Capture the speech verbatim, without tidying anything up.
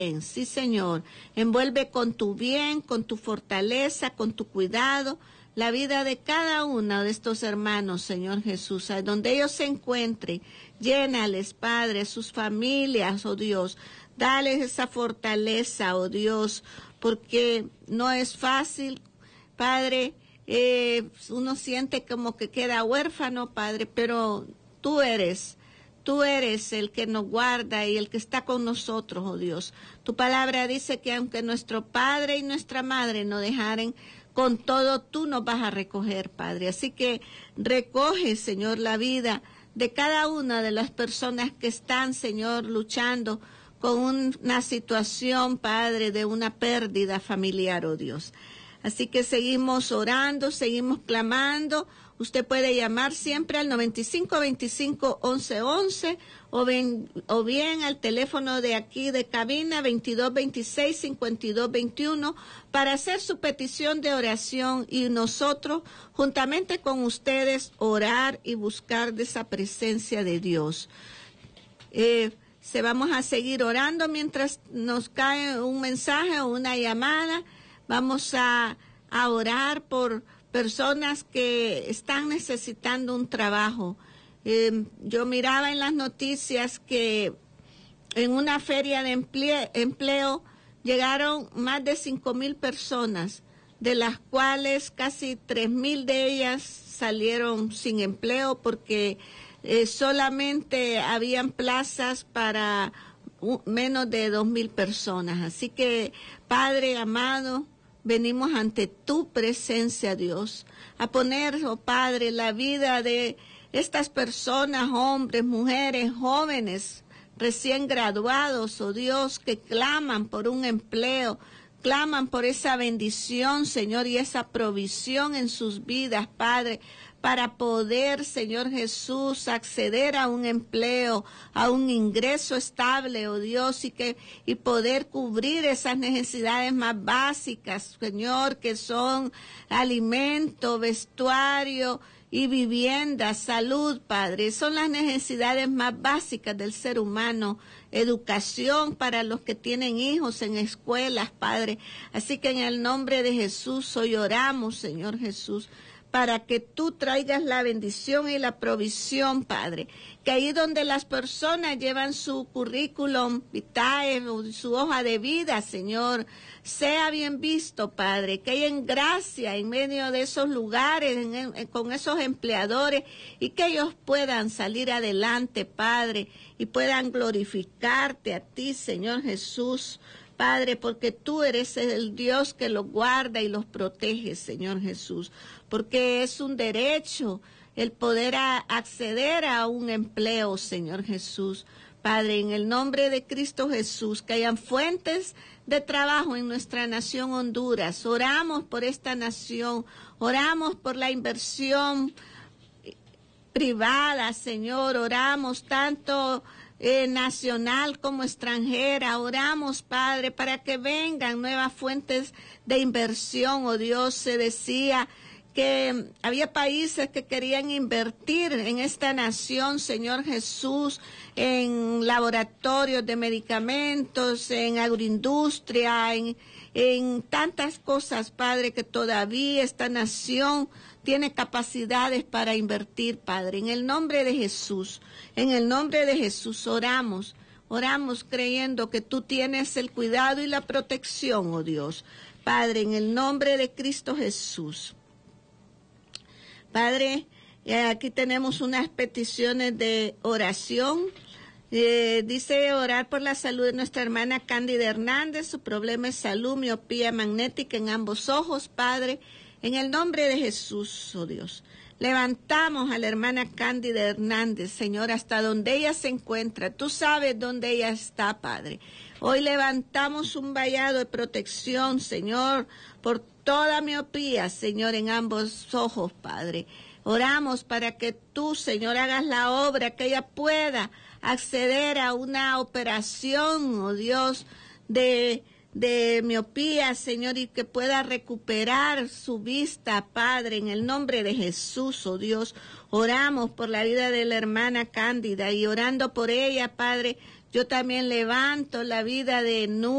Sí, Señor, envuelve con tu bien, con tu fortaleza, con tu cuidado, la vida de cada uno de estos hermanos, Señor Jesús, a donde ellos se encuentren, llénales, Padre, sus familias, oh Dios, dales esa fortaleza, oh Dios, porque no es fácil, Padre, eh, uno siente como que queda huérfano, Padre, pero tú eres Tú eres el que nos guarda y el que está con nosotros, oh Dios. Tu palabra dice que aunque nuestro padre y nuestra madre nos dejaren, con todo tú nos vas a recoger, Padre. Así que recoge, Señor, la vida de cada una de las personas que están, Señor, luchando con una situación, Padre, de una pérdida familiar, oh Dios. Así que seguimos orando, seguimos clamando. Usted puede llamar siempre al noventa y cinco veinticinco once once o bien, o bien al teléfono de aquí de cabina veintidós veintiséis cincuenta y dos veintiuno para hacer su petición de oración y nosotros juntamente con ustedes orar y buscar de esa presencia de Dios. Eh, se vamos a seguir orando mientras nos cae un mensaje o una llamada. Vamos a, a orar por personas que están necesitando un trabajo. Eh, yo miraba en las noticias que en una feria de empleo, empleo llegaron más de cinco mil personas, de las cuales casi tres mil de ellas salieron sin empleo porque eh, solamente habían plazas para uh, menos de dos mil personas. Así que, Padre amado, venimos ante tu presencia, Dios, a poner, oh Padre, la vida de estas personas, hombres, mujeres, jóvenes, recién graduados, oh Dios, que claman por un empleo, claman por esa bendición, Señor, y esa provisión en sus vidas, Padre, para poder, Señor Jesús, acceder a un empleo, a un ingreso estable, oh Dios, y que y poder cubrir esas necesidades más básicas, Señor, que son alimento, vestuario y vivienda, salud, Padre. Son las necesidades más básicas del ser humano, educación para los que tienen hijos en escuelas, Padre. Así que en el nombre de Jesús hoy oramos, Señor Jesús, para que tú traigas la bendición y la provisión, Padre. Que ahí donde las personas llevan su currículum vitae, su hoja de vida, Señor, sea bien visto, Padre. Que haya en gracia en medio de esos lugares, en, en, con esos empleadores, y que ellos puedan salir adelante, Padre, y puedan glorificarte a ti, Señor Jesús, Padre, porque tú eres el Dios que los guarda y los protege, Señor Jesús, porque es un derecho el poder a acceder a un empleo, Señor Jesús. Padre, en el nombre de Cristo Jesús, que hayan fuentes de trabajo en nuestra nación Honduras. Oramos por esta nación, oramos por la inversión privada, Señor, oramos tanto Eh, nacional como extranjera. Oramos, Padre, para que vengan nuevas fuentes de inversión. Oh Dios, se decía que había países que querían invertir en esta nación, Señor Jesús, en laboratorios de medicamentos, en agroindustria, en, en tantas cosas, Padre, que todavía esta nación tiene capacidades para invertir, Padre. En el nombre de Jesús, en el nombre de Jesús oramos, oramos creyendo que tú tienes el cuidado y la protección, oh Dios. Padre, en el nombre de Cristo Jesús. Padre, eh, aquí tenemos unas peticiones de oración. Eh, dice orar por la salud de nuestra hermana Cándida Hernández. Su problema es salud, miopía magnética en ambos ojos, Padre. En el nombre de Jesús, oh Dios, levantamos a la hermana Cándida Hernández, Señor, hasta donde ella se encuentra. Tú sabes dónde ella está, Padre. Hoy levantamos un vallado de protección, Señor, por toda miopía, Señor, en ambos ojos, Padre. Oramos para que tú, Señor, hagas la obra, que ella pueda acceder a una operación, oh Dios, de... de miopía, Señor, y que pueda recuperar su vista, Padre, en el nombre de Jesús, oh Dios. Oramos por la vida de la hermana Cándida y orando por ella, Padre, Yo también levanto la vida de Nu.